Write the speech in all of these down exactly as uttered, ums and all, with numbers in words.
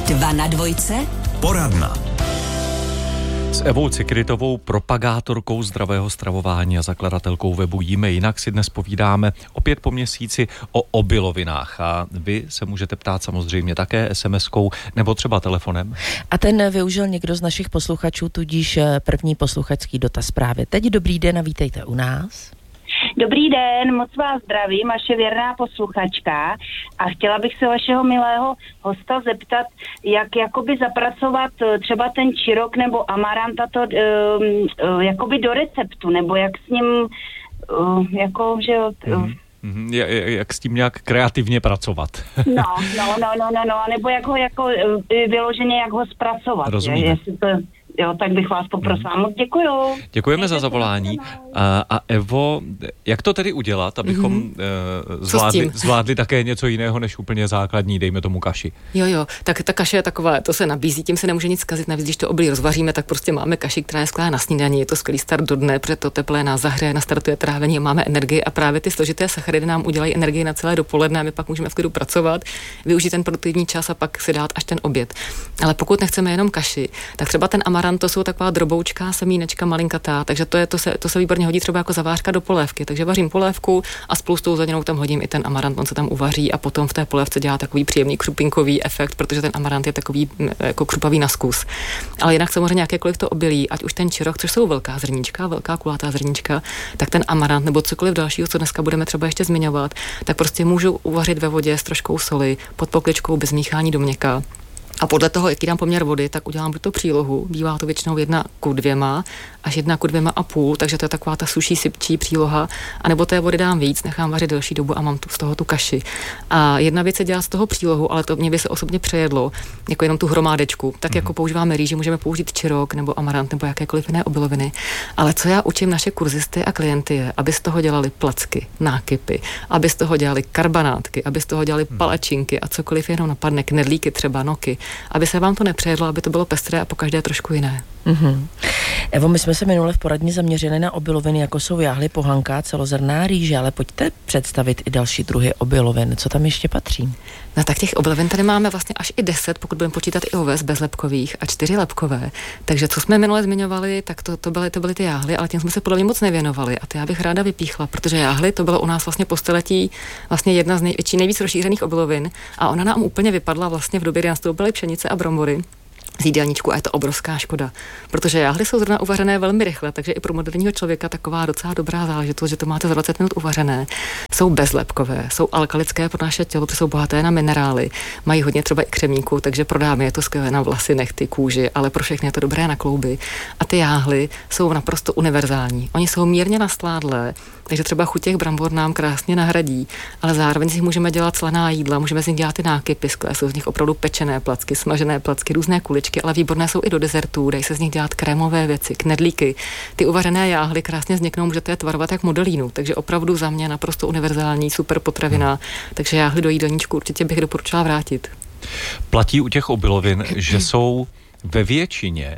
Dva na dvojce. Poradna. S Evou Cikrytovou, propagátorkou zdravého stravování a zakladatelkou webu Jíme jinak, si dnes povídáme opět po měsíci o obilovinách. A vy se můžete ptát samozřejmě také es em eskou nebo třeba telefonem. A ten využil někdo z našich posluchačů, tudíž první posluchačský dotaz právě teď. Dobrý den a vítejte u nás. Dobrý den, moc vás zdravím, vaše věrná posluchačka, a chtěla bych se vašeho milého hosta zeptat, jak jakoby zapracovat třeba ten čirok nebo amaranta to, uh, jakoby do receptu, nebo jak s ním uh, jako, že uh, Mm-hmm. Jak s tím nějak kreativně pracovat. No, no, no, no, no, no, nebo jak ho jako vyloženě, jak ho zpracovat. Rozumím. Jestli to, jo, tak bych vás poprosila. Moc děkuju. Děkujeme za zavolání. A, a Evo, jak to tedy udělat, abychom mm-hmm. uh, zvládli, zvládli také něco jiného, než úplně základní, dejme tomu kaši? Jo, jo, tak ta kaše je taková, to se nabízí, tím se nemůže nic zkazit. Navíc, když to obilí rozvaříme, tak prostě máme kaši, která je skvělá na snídaní. Je to skvělý start do dne, protože to teplé nás zahřeje, nastartuje trávení a máme energii, a právě ty složité sacharidy nám udělají energii na celé dopoledne a my pak můžeme v klidu pracovat, využít ten produktivní čas a pak si dát až ten oběd. Ale pokud nechceme jenom kaši, tak třeba ten amarant, to jsou taková droboučká semínečka malinkatá, takže to je to se to se výborně hodí třeba jako zavářka do polévky. Takže vařím polévku a spolu s tou zeleninou tam hodím i ten amarant, on se tam uvaří a potom v té polévce dělá takový příjemný krupinkový efekt, protože ten amarant je takový jako krupavý na zkus. Ale jinak samozřejmě jakékoliv to obilí, ať už ten čirok, což jsou velká zrníčka, velká kulatá zrníčka, tak ten amarant nebo cokoliv dalšího, co dneska budeme třeba ještě zmiňovat, tak prostě můžu uvařit ve vodě s troškou soli, pod pokličkou bez míchání do měkka. A podle toho, jaký dám poměr vody, tak udělám buď to přílohu, bývá to většinou jedna ku dvěma, až jedna ku dvěma a půl, takže to je taková ta suší, sypčí příloha, anebo té vody dám víc, nechám vařit delší dobu a mám tu, z toho tu kaši. A jedna věc je dělat z toho přílohu, ale to mě by se osobně přejedlo, jako jenom tu hromádečku. Tak mm. jako používáme rýži, můžeme použít čirok nebo amarant nebo jakékoliv jiné obiloviny. Ale co já učím naše kurzisty a klienty je, aby z toho dělali placky, nákypy, aby z toho dělali karbanátky, aby z toho dělali palačinky a cokoliv jenom napadne, knedlíky třeba, noky, aby se vám to nepřejedlo, aby to bylo pestré a pokaždé trošku jiné. Mm-hmm. Evo, my jsme se minule v poradni zaměřili na obiloviny, jako jsou jáhly, pohanka, celozrnná rýže, ale pojďte představit i další druhy obilovin. Co tam ještě patří? No tak těch obilovin tady máme vlastně až i deset, pokud budeme počítat i oves bezlepkových a čtyři lepkové. Takže co jsme minule zmiňovali, tak to, to, byly, to byly ty jáhly, ale tím jsme se podle mě moc nevěnovali a to já bych ráda vypíchla, protože jáhly to bylo u nás vlastně po staletí vlastně jedna z největší, nejvíc rozšířených obilovin a ona nám úplně vypadla vlastně v době, kdy nastoupily pšenice a brambory z jídelníčku a je to obrovská škoda, protože jáhly jsou zrovna uvařené velmi rychle, takže i pro moderního člověka taková docela dobrá záležitost, že to máte za dvacet minut uvařené. Jsou bezlepkové, jsou alkalické pro naše tělo, protože jsou bohaté na minerály, mají hodně třeba i křemíku, takže pro dámy je to skvělé na vlasy, nechty, kůži, ale pro všechny je to dobré na klouby. A ty jáhly jsou naprosto univerzální. Oni jsou mírně nasládlé, takže třeba chuť těch brambor nám krásně nahradí, ale zároveň si můžeme dělat slaná jídla, můžeme si dělat ty nákypy, skvělé, jsou z nich opravdu pečené placky, smažené placky, různé kuličky, ale výborné jsou i do dezertů, dají se z nich dělat krémové věci, knedlíky. Ty uvařené jáhly krásně vzniknou, můžete je tvarovat jak modelínu, takže opravdu za mě naprosto univerzální, super potravina, takže jáhly do jídelníčku určitě bych doporučila vrátit. Platí u těch obilovin, že jsou ve většině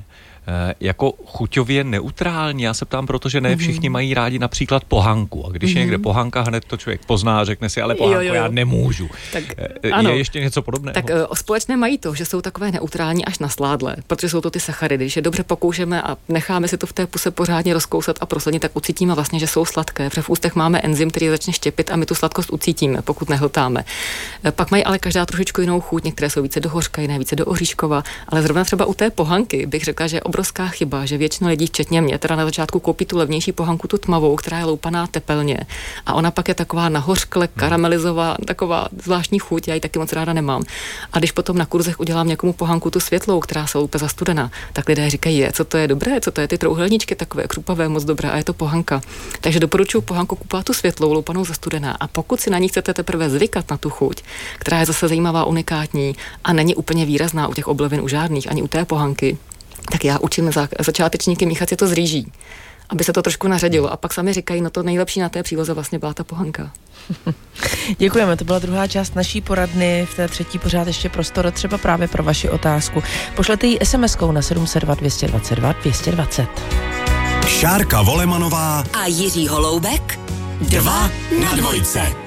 jako chuťově neutrální. Já se ptám, protože ne všichni mají rádi například pohanku. A když mm-hmm. je někde pohanka, hned to člověk pozná, řekne si, ale pohanku jo, jo, jo. já nemůžu. Tak, je ano. ještě něco podobného? Tak o společné mají to, že jsou takové neutrální až nasládlé, protože jsou to ty sacharidy, že dobře pokoušeme a necháme si to v té puse pořádně rozkousat a proslednit, tak ucítíme vlastně, že jsou sladké. Protože v ústech máme enzym, který začne štěpit a my tu sladkost ucítíme, pokud nehltáme. Pak mají ale každá trošičku jinou chuť, některé jsou více do hořka, jiné více do oříškova, ale zrovna třeba u té pohanky bych řekla, že obrovská chyba, že většina lidí, včetně mě, teda na začátku koupí tu levnější pohanku, tu tmavou, která je loupaná tepelně. A ona pak je taková nahořkle, karamelizová, taková zvláštní chuť, já ji taky moc ráda nemám. A když potom na kurzech udělám někomu pohanku tu světlou, která se loupe zastudená, tak lidé říkají, je, co to je dobré, co to je ty trouhelníčky takové krupavé, moc dobré, a je to pohanka. Takže doporučuji pohanku kupovat tu světlou, loupanou zastudená. A pokud si na ní chcete teprve zvykat na tu chuť, která je zase zajímavá, unikátní a není úplně výrazná u těch obilovin, u žádných, ani u té pohanky, tak já učím za, začátečníky míchat si to s rýží, aby se to trošku naředilo. A pak sami říkají, no to nejlepší na té příloze vlastně byla ta pohanka. Děkujeme, to byla druhá část naší poradny. V té třetí pořád ještě prostor třeba právě pro vaši otázku. Pošlete ji es em eskou na sedm set dva, dvě stě dvacet dva, dvě stě dvacet. Šárka Volemanová a Jiří Holoubek. Dva na dvojce.